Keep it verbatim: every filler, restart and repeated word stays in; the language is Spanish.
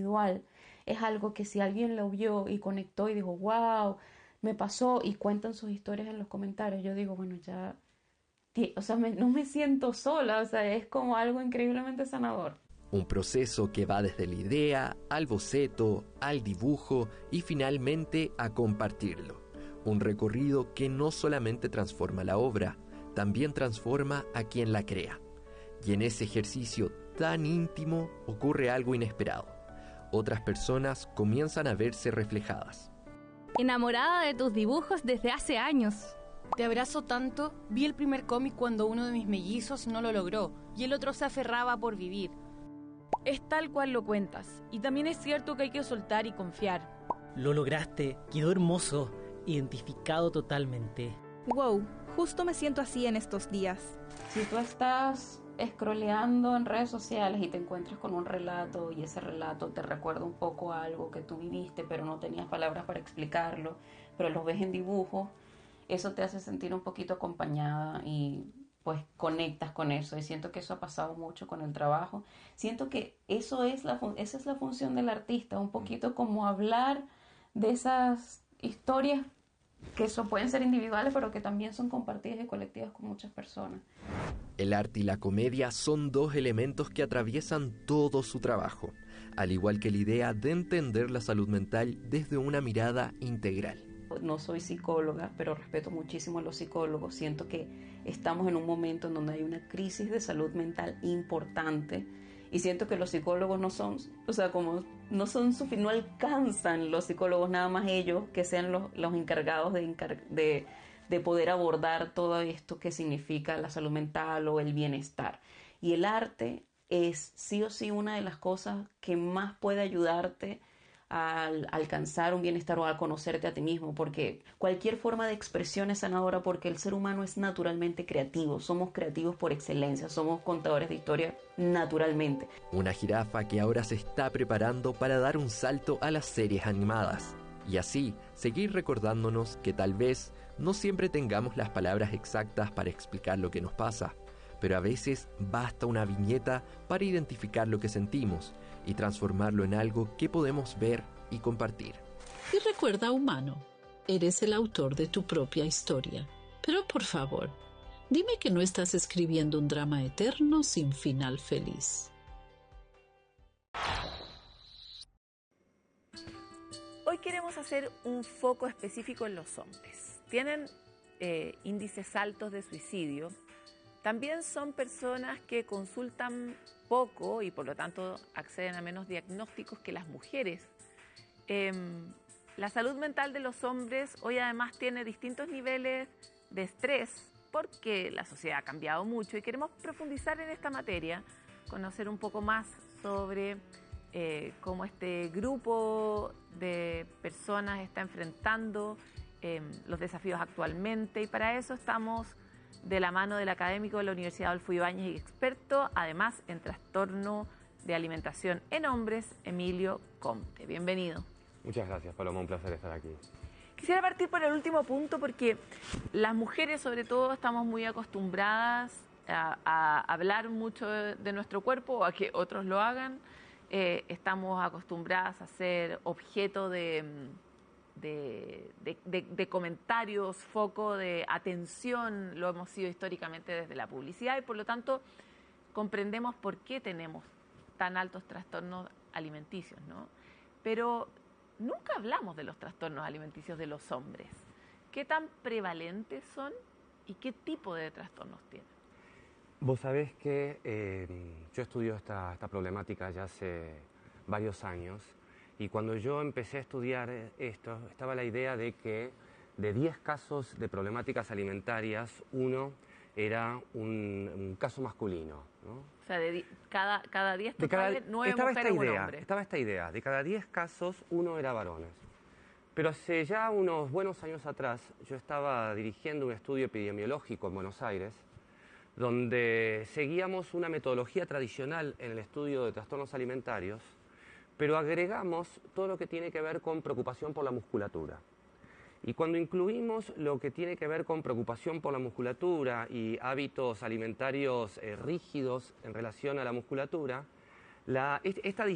individual. Es algo que si alguien lo vio y conectó y dijo, wow, me pasó, y cuentan sus historias en los comentarios, yo digo, bueno, ya, o sea, me, no me siento sola, o sea, es como algo increíblemente sanador. Un proceso que va desde la idea, al boceto, al dibujo y finalmente a compartirlo. Un recorrido que no solamente transforma la obra, también transforma a quien la crea. Y en ese ejercicio tan íntimo ocurre algo inesperado. Otras personas comienzan a verse reflejadas. Enamorada de tus dibujos desde hace años. Te abrazo tanto. Vi el primer cómic cuando uno de mis mellizos no lo logró y el otro se aferraba por vivir. Es tal cual lo cuentas. Y también es cierto que hay que soltar y confiar. Lo lograste. Quedó hermoso. Identificado totalmente. Wow, justo me siento así en estos días. Si tú estás scrolleando en redes sociales y te encuentras con un relato y ese relato te recuerda un poco a algo que tú viviste pero no tenías palabras para explicarlo, pero lo ves en dibujo, eso te hace sentir un poquito acompañada y pues conectas con eso, y siento que eso ha pasado mucho con el trabajo. Siento que eso es la esa es la función del artista, un poquito como hablar de esas historias que eso pueden ser individuales pero que también son compartidas y colectivas con muchas personas. El arte y la comedia son dos elementos que atraviesan todo su trabajo, al igual que la idea de entender la salud mental desde una mirada integral. No soy psicóloga, pero respeto muchísimo a los psicólogos. Siento que estamos en un momento en donde hay una crisis de salud mental importante y siento que los psicólogos no son, o sea, como no son suficientes, no alcanzan los psicólogos nada más ellos que sean los, los encargados de, encar- de de poder abordar todo esto que significa la salud mental o el bienestar. Y el arte es sí o sí una de las cosas que más puede ayudarte a alcanzar un bienestar o a conocerte a ti mismo, porque cualquier forma de expresión es sanadora, porque el ser humano es naturalmente creativo, somos creativos por excelencia, somos contadores de historia naturalmente. Una jirafa que ahora se está preparando para dar un salto a las series animadas. Y así, seguir recordándonos que tal vez no siempre tengamos las palabras exactas para explicar lo que nos pasa, pero a veces basta una viñeta para identificar lo que sentimos y transformarlo en algo que podemos ver y compartir. Y recuerda, humano, eres el autor de tu propia historia. Pero por favor, dime que no estás escribiendo un drama eterno sin final feliz. Hoy queremos hacer un foco específico en los hombres. Tienen eh, índices altos de suicidio. También son personas que consultan poco y por lo tanto acceden a menos diagnósticos que las mujeres. Eh, la salud mental de los hombres hoy además tiene distintos niveles de estrés porque la sociedad ha cambiado mucho y queremos profundizar en esta materia, conocer un poco más sobre Eh, cómo este grupo de personas está enfrentando eh, los desafíos actualmente, y para eso estamos de la mano del académico de la Universidad Adolfo Ibáñez y experto además en trastorno de alimentación en hombres, Emilio Comte. Bienvenido. Muchas gracias, Paloma, un placer estar aquí. Quisiera partir por el último punto porque las mujeres sobre todo estamos muy acostumbradas a, a hablar mucho de, de nuestro cuerpo o a que otros lo hagan. Eh, estamos acostumbradas a ser objeto de, de, de, de, de comentarios, foco de atención, lo hemos sido históricamente desde la publicidad y por lo tanto comprendemos por qué tenemos tan altos trastornos alimenticios, ¿no? Pero nunca hablamos de los trastornos alimenticios de los hombres. ¿Qué tan prevalentes son y qué tipo de trastornos tienen? Vos sabés que eh, yo estudio esta, esta problemática ya hace varios años y cuando yo empecé a estudiar esto estaba la idea de que de diez casos de problemáticas alimentarias, uno era un, un caso masculino, ¿no? O sea, de di cada, cada diez de cada, nueve estaba mujeres esta idea, un hombre. Estaba esta idea, de cada diez casos, uno era varones. Pero hace ya unos buenos años atrás yo estaba dirigiendo un estudio epidemiológico en Buenos Aires donde seguíamos una metodología tradicional en el estudio de trastornos alimentarios, pero agregamos todo lo que tiene que ver con preocupación por la musculatura. Y cuando incluimos lo que tiene que ver con preocupación por la musculatura y hábitos alimentarios eh, rígidos en relación a la musculatura, la, esta